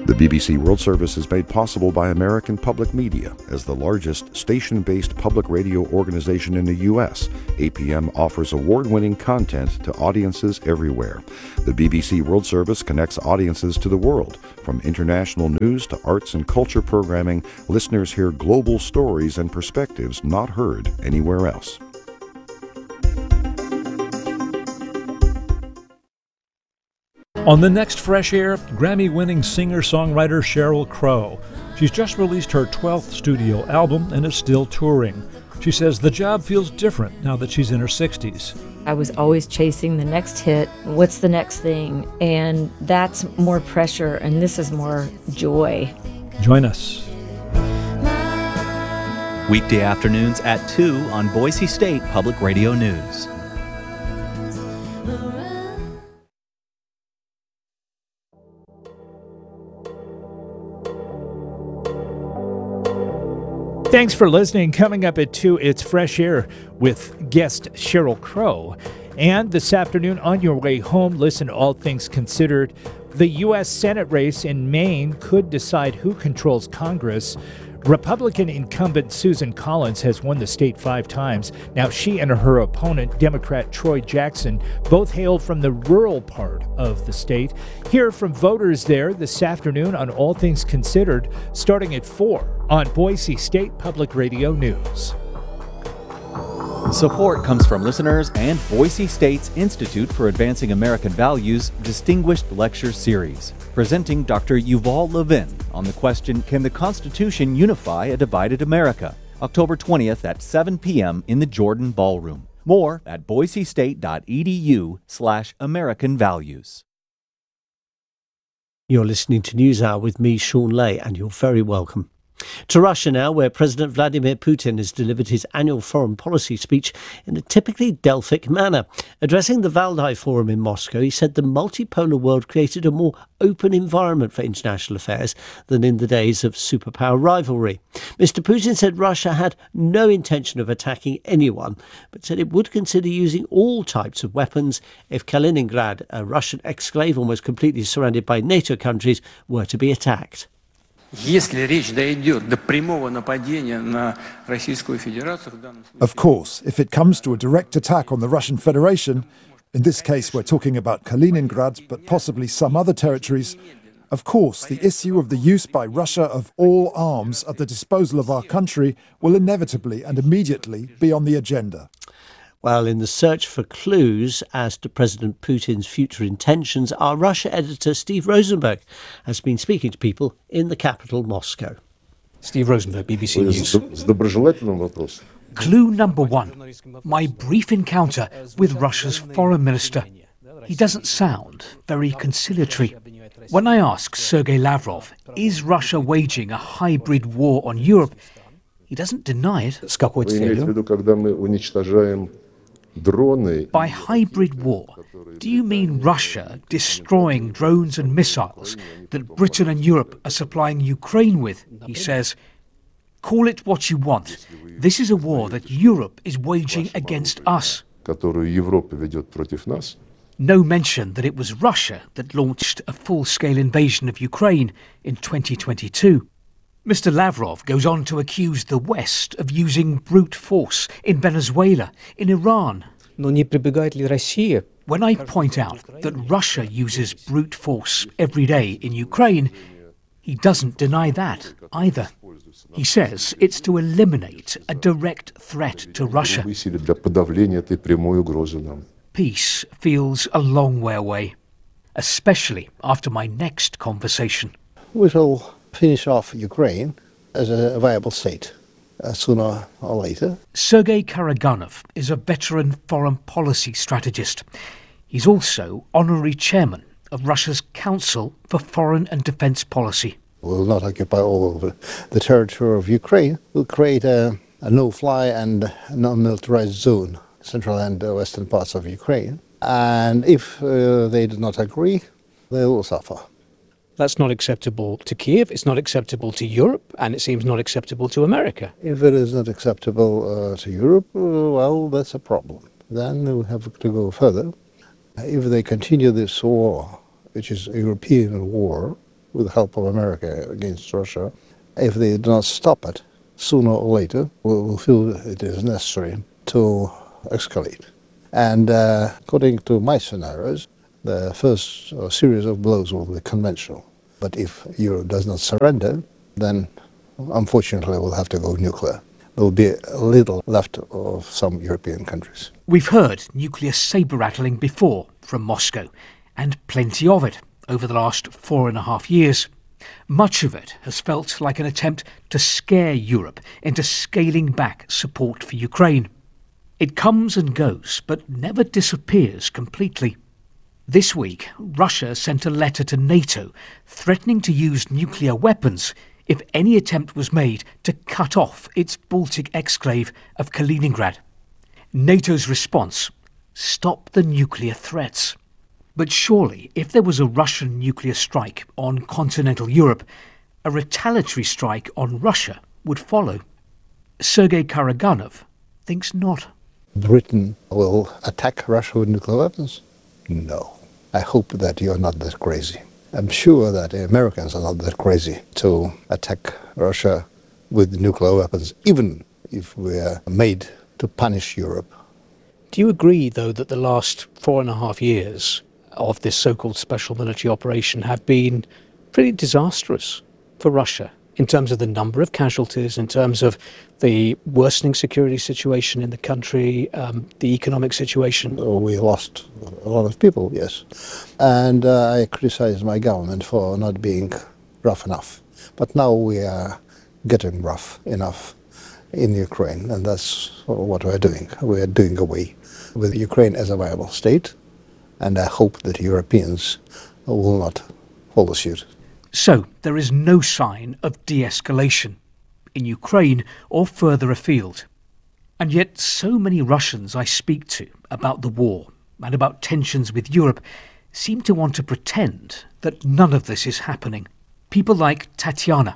The BBC World Service is made possible by American Public Media. As the largest station-based public radio organization in the U.S., APM offers award-winning content to audiences everywhere. The BBC World Service connects audiences to the world. From international news to arts and culture programming, listeners hear global stories and perspectives not heard anywhere else. On the next Fresh Air, Grammy-winning singer-songwriter Sheryl Crow. She's just released her 12th studio album and is still touring. She says the job feels different now that she's in her 60s. I was always chasing the next hit. What's the next thing? And that's more pressure, and this is more joy. Join us. Weekday afternoons at 2 on Boise State Public Radio News. Thanks for listening. Coming up at 2, it's Fresh Air with guest Sheryl Crow. And this afternoon, on your way home, listen to All Things Considered. The U.S. Senate race in Maine could decide who controls Congress. Republican incumbent Susan Collins has won the state 5 times. Now she and her opponent, Democrat Troy Jackson, both hail from the rural part of the state. Hear from voters there this afternoon on All Things Considered, starting at 4 on Boise State Public Radio News. Support comes from listeners and Boise State's Institute for Advancing American Values Distinguished Lecture Series, presenting Dr. Yuval Levin on the question, Can the Constitution Unify a Divided America? October 20th at 7 p.m. in the Jordan Ballroom. More at boisestate.edu/American Values. You're listening to NewsHour with me, Sean Lay, and you're very welcome. To Russia now, where President Vladimir Putin has delivered his annual foreign policy speech in a typically Delphic manner. Addressing the Valdai Forum in Moscow, he said the multipolar world created a more open environment for international affairs than in the days of superpower rivalry. Mr. Putin said Russia had no intention of attacking anyone, but said it would consider using all types of weapons if Kaliningrad, a Russian exclave almost completely surrounded by NATO countries, were to be attacked. Of course, if it comes to a direct attack on the Russian Federation, in this case we're talking about Kaliningrad, but possibly some other territories, of course the issue of the use by Russia of all arms at the disposal of our country will inevitably and immediately be on the agenda. Well, in the search for clues as to President Putin's future intentions, our Russia editor Steve Rosenberg has been speaking to people in the capital, Moscow. Steve Rosenberg, BBC News. Clue number 1. My brief encounter with Russia's foreign minister. He doesn't sound very conciliatory. When I ask Sergei Lavrov, is Russia waging a hybrid war on Europe, he doesn't deny it. By hybrid war, do you mean Russia destroying drones and missiles that Britain and Europe are supplying Ukraine with? He says, call it what you want. This is a war that Europe is waging against us. No mention that it was Russia that launched a full-scale invasion of Ukraine in 2022. Mr. Lavrov goes on to accuse the West of using brute force in Venezuela, in Iran. When I point out that Russia uses brute force every day in Ukraine, he doesn't deny that either. He says it's to eliminate a direct threat to Russia. Peace feels a long way away, especially after my next conversation. We shall finish off Ukraine as a viable state sooner or later. Sergei Karaganov is a veteran foreign policy strategist. He's also honorary chairman of Russia's Council for Foreign and Defense Policy. We will not occupy all of the territory of Ukraine. We'll create a no-fly and non-militarized zone, central and western parts of Ukraine. And if they do not agree, they will suffer. That's not acceptable to Kiev, it's not acceptable to Europe, and it seems not acceptable to America. If it is not acceptable to Europe, well, that's a problem. Then we have to go further. If they continue this war, which is a European war, with the help of America against Russia. If they do not stop it, sooner or later, we will feel it is necessary to escalate. And according to my scenarios, the first series of blows will be conventional. But if Europe does not surrender, then unfortunately we'll have to go nuclear. There will be a little left of some European countries. We've heard nuclear sabre-rattling before from Moscow, and plenty of it over the last 4.5 years. Much of it has felt like an attempt to scare Europe into scaling back support for Ukraine. It comes and goes, but never disappears completely. This week, Russia sent a letter to NATO threatening to use nuclear weapons if any attempt was made to cut off its Baltic exclave of Kaliningrad. NATO's response: stop the nuclear threats. But surely, if there was a Russian nuclear strike on continental Europe, a retaliatory strike on Russia would follow. Sergei Karaganov thinks not. Britain will attack Russia with nuclear weapons? No. I hope that you're not that crazy. I'm sure that the Americans are not that crazy to attack Russia with nuclear weapons, even if we're made to punish Europe. Do you agree, though, that the last 4.5 years of this so-called special military operation have been pretty disastrous for Russia in terms of the number of casualties, in terms of the worsening security situation in the country, the economic situation? We lost a lot of people, yes. And I criticize my government for not being rough enough. But now we are getting rough enough in Ukraine, and that's what we're doing. We are doing away with Ukraine as a viable state, and I hope that Europeans will not follow suit. So there is no sign of de-escalation in Ukraine or further afield. And yet so many Russians I speak to about the war and about tensions with Europe seem to want to pretend that none of this is happening. People like Tatiana.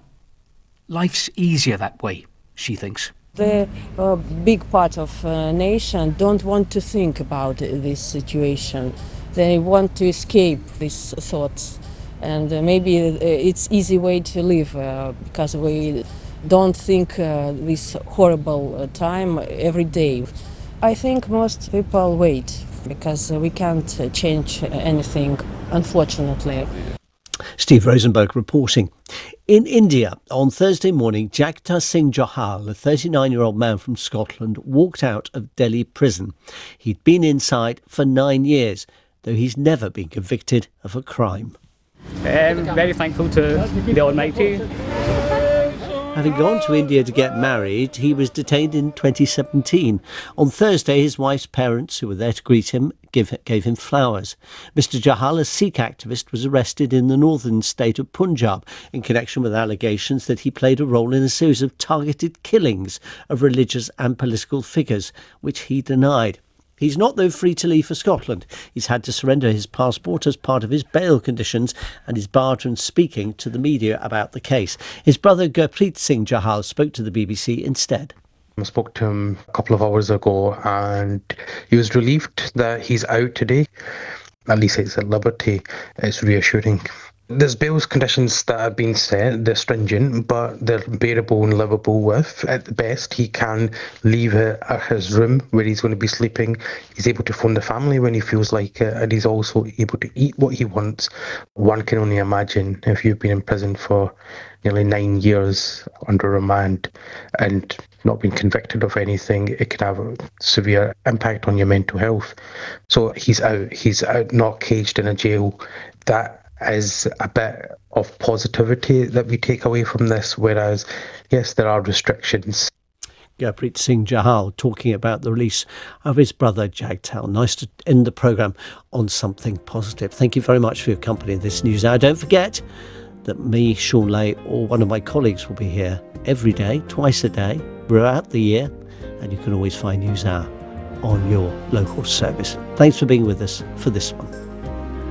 Life's easier that way, she thinks. The big part of nation don't want to think about this situation. They want to escape these thoughts. And maybe it's easy way to live because we don't think this horrible time every day. I think most people wait because we can't change anything, unfortunately. Steve Rosenberg reporting. In India, on Thursday morning, Jagtar Singh Johal, a 39-year-old man from Scotland, walked out of Delhi prison. He'd been inside for 9 years, though he's never been convicted of a crime. I'm very thankful to the Almighty. Having gone to India to get married, he was detained in 2017. On Thursday, his wife's parents, who were there to greet him, gave him flowers. Mr. Johal, a Sikh activist, was arrested in the northern state of Punjab in connection with allegations that he played a role in a series of targeted killings of religious and political figures, which he denied. He's not, though, free to leave for Scotland. He's had to surrender his passport as part of his bail conditions and is barred from speaking to the media about the case. His brother Gurpreet Singh Johal spoke to the BBC instead. I spoke to him a couple of hours ago and he was relieved that he's out today. At least he's at liberty. It's reassuring. There's bail conditions that have been set. They're stringent, but they're bearable and livable with. At the best, he can leave his room where he's going to be sleeping. He's able to phone the family when he feels like it, and he's also able to eat what he wants. One can only imagine if you've been in prison for nearly 9 years under remand and not been convicted of anything, it can have a severe impact on your mental health. So he's out, not caged in a jail. That is a bit of positivity that we take away from this, whereas, yes, there are restrictions. Gurpreet Singh Johal talking about the release of his brother Jagtar. Nice to end the programme on something positive. Thank you very much for your company in this news hour. Don't forget that me, Sean Lay, or one of my colleagues will be here every day, twice a day, throughout the year, and you can always find News Hour on your local service. Thanks for being with us for this one.